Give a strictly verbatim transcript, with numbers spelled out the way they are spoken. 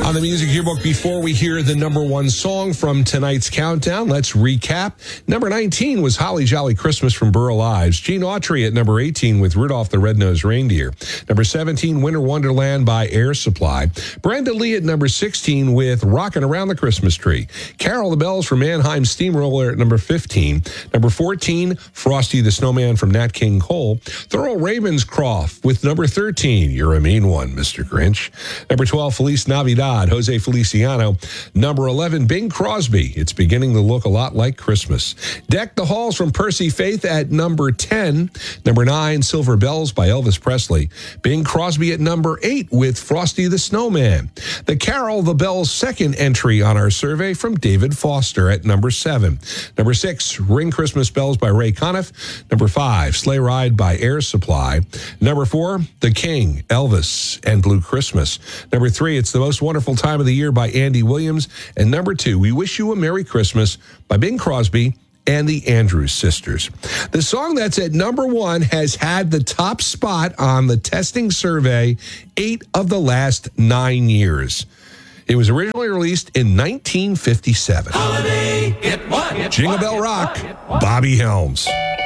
On the Music Yearbook, before we hear the number one song from tonight's countdown, let's recap. Number nineteen was Holly Jolly Christmas from Burl Ives. Gene Autry at number eighteen with Rudolph the Red-Nosed Reindeer. Number seventeen, Winter Wonderland by Air Supply. Brenda Lee at number sixteen with Rockin' Around the Christmas Tree. Carol the Bells from Mannheim Steamroller at number fifteen. Number fourteen, Frosty the Snowman from Nat King Cole. Thurl Ravenscroft with number thirteen, You're a Mean One, Mister Grinch. Number twelve, Feliz Navidad, Jose Feliciano. Number eleven, Bing Crosby, It's Beginning to Look a Lot Like Christmas. Deck the Halls from Percy Faith at number ten. Number nine, Silver Bells by Elvis Presley. Bing Crosby at number eight with Frosty the Snowman. The Carol the Bells second entry on our survey from David Foster at number seven. Number six, Ring Christmas Bells by Ray Conniff. Number five, Sleigh Ride by Air Supply. Number four, The King, Elvis, and Blue Christmas. Number three, It's the Most Wonderful Time of the Year by Andy Williams. And number two, We Wish You a Merry Christmas by Bing Crosby and the Andrews Sisters. The song that's at number one has had the top spot on the testing survey eight of the last nine years. It was originally released in nineteen fifty-seven. Holiday, get one, get Jingle one, Bell get Rock, one, get one. Bobby Helms.